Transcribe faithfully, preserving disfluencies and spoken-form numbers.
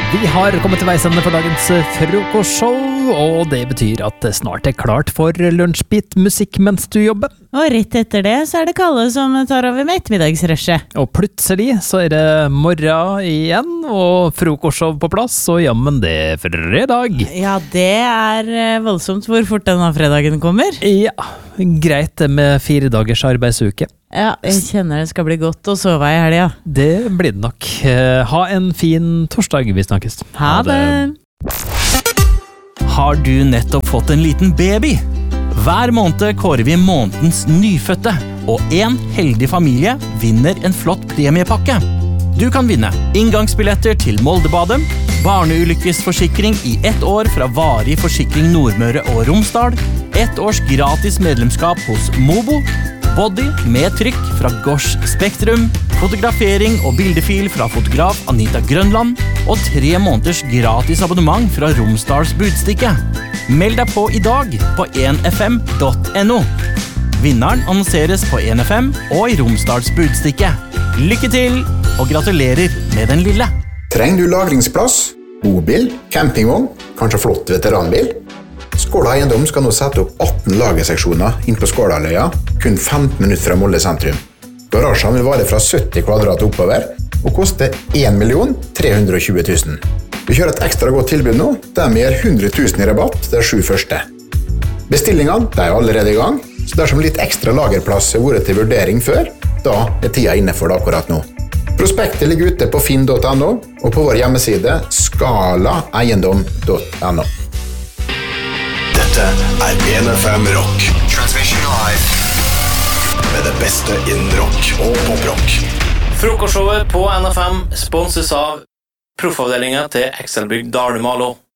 Vi har kommet til veisende for dagens frokostshow, og det betyr at det snart er klart for lunsjbit musikk mens du jobber. Og rett etter det så er det Kalle som tar over med ettermiddagsrushet. Og plutselig så er det morgen igjen, og frokostshow på plass, og jammen det er fredag. Ja, det er voldsomt hvor fort denne fredagen kommer. Ja, greit det med fire dagers arbeidsuke. Ja, jeg kjenner det skal bli godt å sove i helga. Det blir det nok. Ha en fin torsdag, vi snakkes. Ha det! Har du nettopp fått en liten baby? Hver måned kårer vi månedens nyfødte, og en heldig familie vinner en flott premiepakke. Du kan vinne inngangsbilletter til Moldebadet, barneulykkesforsikring i ett år fra Varig Forsikring Nordmøre og Romsdal, ett års gratis medlemskap hos Mobo, body med trykk fra Gosh Spektrum, fotografering og bildefil fra fotograf Anita Grønland, og tre måneders gratis abonnement fra Romsdals Budstikke. Meld deg på i dag på en f m punktum no. Vinneren annonseres på en F M og i Romsdals Budstikke. Lykke til, og gratulerer med den lille. Trenger du lagringsplass, bobil, campingvogn, kanskje flott veteranbil? Skåla Eiendom skal nå sette opp atten lagerseksjoner inn på Skålaløya, kun femten minutter fra Molde sentrum. Garasjen vil vare fra sytti kvadrat oppover, og koste en million tre hundre og tjue tusen. Vi kjører et ekstra godt tilbud nå, der vi gir hundre tusen i rabatt de sju første. Bestillingene de er allerede i gang, så dersom litt ekstra lagerplass har vært til vurdering før, da er tida inne for det akkurat nå. Prospektet ligger ute på finn punktum no, og på vår hjemmeside skala eiendom punktum no. Dette er en F M Rock. Transmission live. Med det beste innen rock og poprock. Frokostshowet på N F M sponses av proffavdelingen til Excelbygg Dalemalo.